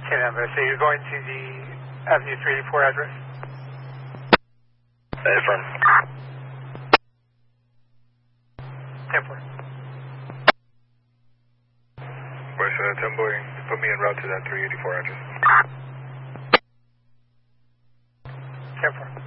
Okay, number. So you're going to the Avenue 384 address? Affirm. 10-4. West 10 Boeing, put me en route to that 384 address. 10-4.